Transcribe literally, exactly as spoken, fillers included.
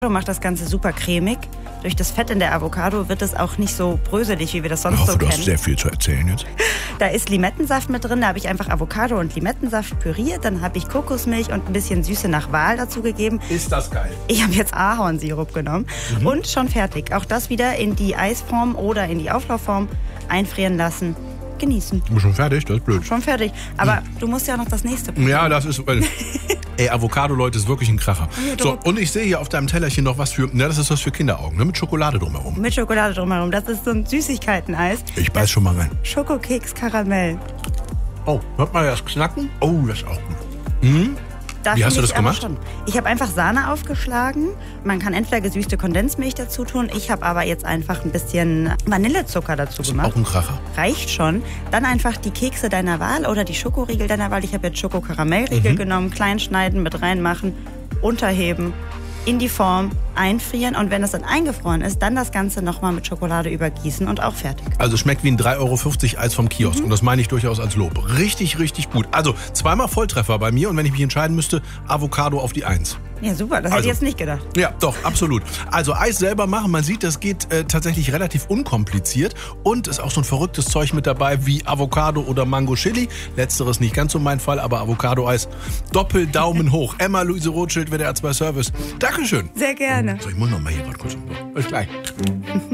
Macht das Ganze super cremig. Durch das Fett in der Avocado wird es auch nicht so bröselig, wie wir das sonst ich hoffe, so du kennen. hast sehr viel zu erzählen jetzt. Da ist Limettensaft mit drin, da habe ich einfach Avocado und Limettensaft püriert. Dann habe ich Kokosmilch und ein bisschen Süße nach Wahl dazu gegeben. Ist das geil. Ich habe jetzt Ahornsirup genommen Mhm. und schon fertig. Auch das wieder in die Eisform oder in die Auflaufform einfrieren lassen. Genießen. Du bist schon fertig? Das ist blöd. Schon fertig. Aber du musst ja noch das nächste probieren. Ja, das ist... Ey, Avocado, Leute, ist wirklich ein Kracher. So, und ich sehe hier auf deinem Tellerchen noch was für... Na, das ist was für Kinderaugen, ne? Mit Schokolade drumherum. Mit Schokolade drumherum. Das ist so ein Süßigkeiteneis. Ich beiß schon mal rein. Schokokeks Karamell. Oh, hört mal das Knacken? Oh, das ist auch gut. Mhm. Da Wie hast du finde das ich aber gemacht? schon. Ich habe einfach Sahne aufgeschlagen. Man kann entweder gesüßte Kondensmilch dazu tun. Ich habe aber jetzt einfach ein bisschen Vanillezucker dazu gemacht. Auch ein Kracher. Reicht schon. Dann einfach die Kekse deiner Wahl oder die Schokoriegel deiner Wahl. Ich habe jetzt Schokokaramellriegel Mhm. genommen, klein schneiden, mit reinmachen, unterheben, in die Form einfrieren und wenn es dann eingefroren ist, dann das Ganze nochmal mit Schokolade übergießen und auch fertig. Also schmeckt wie ein drei Euro fünfzig Eis vom Kiosk. Mhm. Und das meine ich durchaus als Lob. Richtig, richtig gut. Also zweimal Volltreffer bei mir. Und wenn ich mich entscheiden müsste, Avocado auf die Eins. Ja, super. Das Also. hätte ich jetzt nicht gedacht. Ja, doch, absolut. Also Eis selber machen, man sieht, das geht äh, tatsächlich relativ unkompliziert. Und ist auch so ein verrücktes Zeug mit dabei wie Avocado oder Mango Chili. Letzteres nicht ganz so mein Fall, aber Avocado-Eis. Doppel-Daumen hoch. Emma-Luise Rothschild, W D R zwei Service. Dankeschön. Sehr gerne. So, ich muss noch mal hier was kurz. Bis gleich.